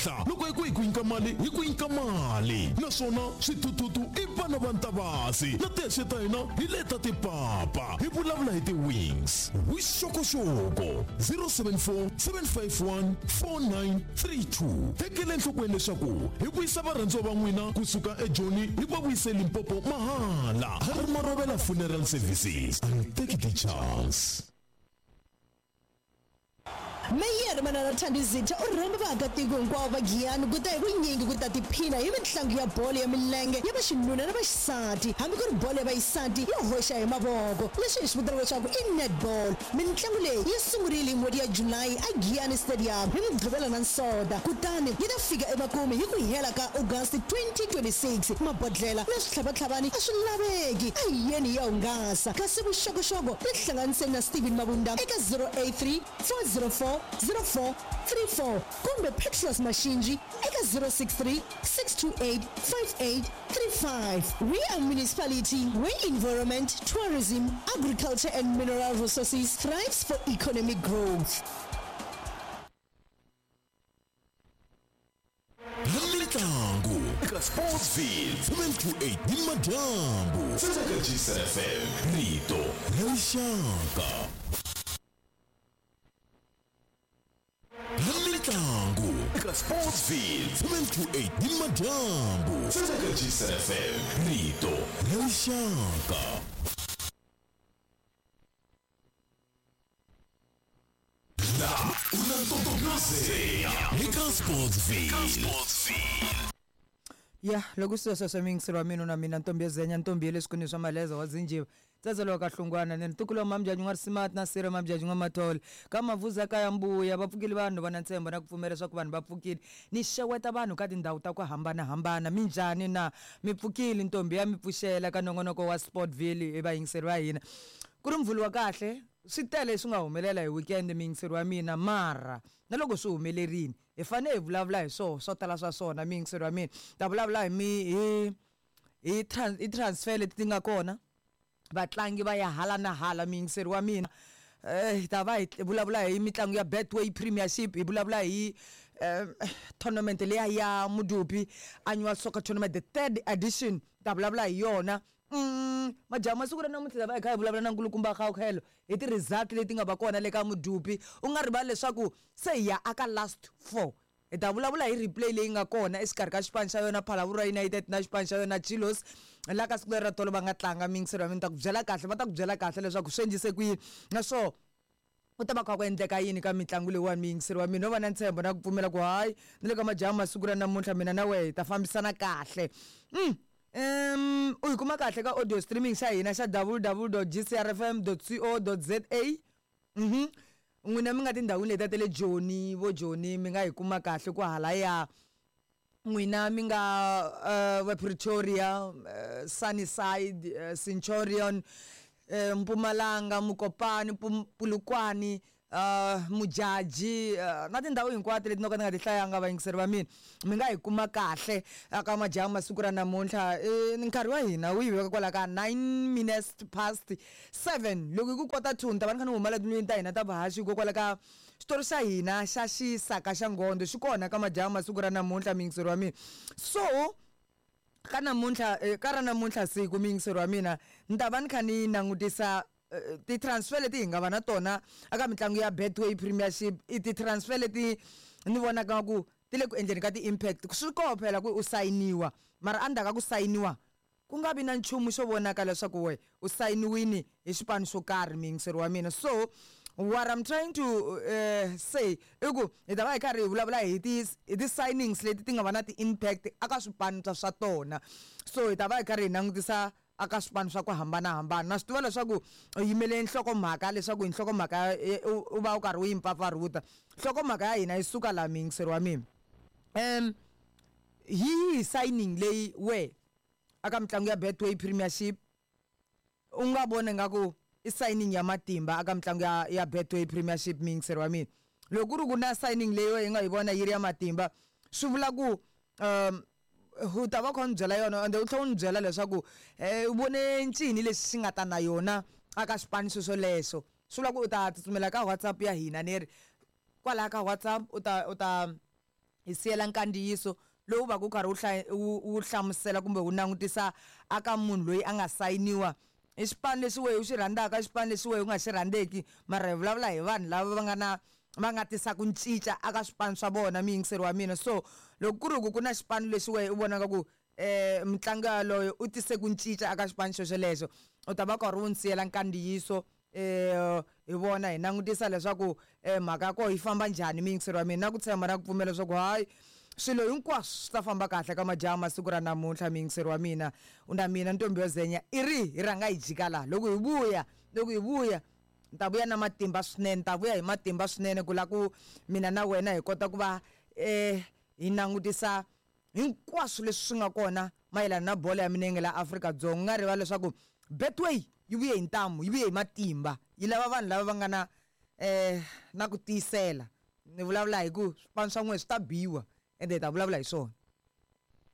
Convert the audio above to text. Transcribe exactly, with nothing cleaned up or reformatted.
loko hi ku hi ku nyika mali hi ku nyika mali naswona swithuthuthu i vana va ntavasi na tihexi ta hina hi leta tipapa hi vulavula hi ti-wings vuxokoxoko zero seven four seven five one four nine three two tekele enhlokweni leswaku hi vuyisa varhandziwa va n'wina kusuka ejoni hi va vuyise Limpopo mahala ha ri Marovela Funeral Services and take the chance. Mayer manana thandizitha urhamba vakatiko hinkwavo va Giyani ku ta hi vunyingi ku ta tiphina hi mitlangu ya bolo ya milenge ya vaxinuna na vaxisati hambi ku ri bolo ya vaxisati yo hoxa hi mavoko leswi hi swi vitanaka leswaku i netball. Mitlangu leyi yi sungurile hi n'hweti ya July a Giyani Stadium hi Mugqivela na Nsoto kutani yi ta fika emakumu hi ku hela ka August twenty twenty-six. Mabodlela na switlhavatlhavani a swi laveki a hi yeni ya hungasa kasi vuxokoxoko tihlanganiseni na Steven Mabunda eka zero eight three four zero four zero four three four kumbe Petros Mashinji eka zero six three six two eight five eight three five. We are municipality where environment, tourism, agriculture and mineral resources thrives for economic growth. Lamitangu eka Sportsville seven two eight di Madambu Saka G C F M Rito Rishaka Lamitangu eka Sportsville seven two eight di Madambu Saka G C F M Rito Rishaka La unantotoglazea eka Sportsville ya loko siso semingisirwa mina na mina Ntombi Ezenya Ntombi elesiqiniswa maleza wazinjiwe tsazelo kahlungwana nentukulo mamjaju ngari smart na sire mamjaju ngamathole kama vuza kaya mbuya bapfukile vanhu vana ntshemba na kupfumela swa ku vanhu bapfukile ni xeweta vanhu ka tindhawu ta ku hambana hambana minjani na mipfukile Ntombi ya mipfuxela ka nongonoko wa Sportville e vayingiseri va hina ku ri mvuli wa kahle swi tele swi nga humelela hi weekend mingiseri wa mina mara na loko swi humelerini hi fane hi vulavula hi swo swo tala swa swona mingiseri wa mina ta vulavula hi mi hi hi trans i transfer leti ti nga kona vatlangi va ya hala na hala mingiseri wa mina eh ta va hi vulavula hi mitlangu ya Betway Premiership hi vulavula hi tournament leya ya Mudupi annual soccer tournament the third edition ta vulavula hi yona Mm, majama siku rena mutla va kha vulavula na nkulukumba kha khelo hi ti result leti nga va kona le ka Mudupi u nga rivali leswaku se ya aka last four hi ta vulavula hi replay leyi nga kona exikarhi ka xipano xa yona Phalaborwa United na xipano xa yona Chilos la ka siku ra tolo va nga tlanga mingisero mi ta ku byela kahle va ta ku byela kahle leswaku swi endlise ku yini na so u ta va kha ku endleka yini ka mitlangu leyiwani mingiseri wa mina no va na ntshembo na ku pfumela ku hayi ni le ka majama siku ra namuntlha mina na wehe ta fambisana kahle mm. Um u kuma kahle ka audio streaming xa hina xa w w w dot g c r f m dot co dot z a mhm n'wina mi nga tindhawu leti ta le Joni vo Joni mi nga hi kuma kahle ku hala ya n'wina mi nga uh, Pretoria uh, Sunnyside uh, Centurion uh, Mpumalanga Mukopani Pulukwani uh Mujaji uh, na tindhawu hinkwato leti no ka nga ti hlayanga vayingiseri va mina mi nga hi kuma kahle aka majama masiku ra namuntlha eh nkarhi wa hina wu yiveka kwala ka nine minutes past seven loko ku kota two ta va ni kha ni humela tilweni ta hina ta vahaxi ku kwala ka xitori xa hina xa xisaka xa ngondo xi kona ka majama masiku ra namuntlha mingiseri wa mina so ka namuntlha ka ra namuntlha siku mingiseri wa mina ni ta va ni kha ni langutisa ti transfer leti hi nga va na tona aka mitlangu ya Betway Premiership i ti transfer leti ni vona ka ku ti le ku endleni ka ti impact swi kophela ku u sayiniwa mara anda ka ku sayiniwa ku nga vi na nchumu xo vonaka leswaku we u sayiniwini hi xipano xo karhi mingiseri wa mina so what I'm trying to uh, say iku hi ta va hi karhi hi vulavula hi ti hi ti signings leti ti nga va na ti impact aka swipano swa tona so hi ta va hi karhi hi langutisa aka swipano swa ku hambanahambana na swi tiva leswaku u yimele nhlokomhaka leswaku hi nhlokomhaka u va u karhi u yimpfapfarhuta nhlokomhaka ya hina yi suka laha mingiseri wa mina um hi signing leyi we aka mitlangu ya Betway Premiership u nga vona ngaku i signing ya matimba aka mitlangu ya, ya Betway Premiership mingiseri wa mina loko ri ku na signing leyi we hi nga yi vona yi ri ya matimba swi vula ku um hu ta va khona byela yona ande u tlhela u ni byela leswaku eh u vone ncini leswi xi nga ta na yona aka xipano xo leswo swi vula ku u ta tsutsumela ka WhatsApp ya hina ni ri kwala ka WhatsApp u ta u ta hi siyela nkandziyiso lowu va ku karhi u hlamusela kumbe u langutisa aka munhu loyi a nga sayiniwa i xipano lexi wehe u xi rhandzaka i xipano lexi wehe u nga xi rhandzeki mara hi vulavula hi vanhu lava va nga na va nga tisa ku cinca aka swipano swa vona miyingiseri wa mina so loko ku ri ku ku na xipano lexi wehe u vonaka ku eh mutlangi loyi u tise ku cinca aka xipano xo xelexo u ta va karhi u nsiyela nkandziyiso eh hi vona hi langutisa leswaku eh mhaka ko hi famba njhani miyingiseri wa mina na ku tshemba na ku pfumela leswaku hayi swilo hinkwaswo swi ta famba kahle ka majaha masiku ra namuntlha miyingiseri wa mina u na mina ntombi yo zenya i ri hi rhanga hi jika laha loko hi vuya loko hi vuya ni ta vuya na matimba swinene ni ta vuya hi matimba swinene ku la ku mina na wena hi kota ku va eh hi langutisa hinkwaswo leswi swi nga kona mayelana na bolo ya milenge la Afrika-Dzonga nga rivala leswaku Betway yi vuye hi ntamu yi vuye hi matimba yi lava vanhu lava va nga na eh na ku tiyisela ni vulavula hi ku swipano swa n'we swi ta biwa ende hi ta vulavula hi swona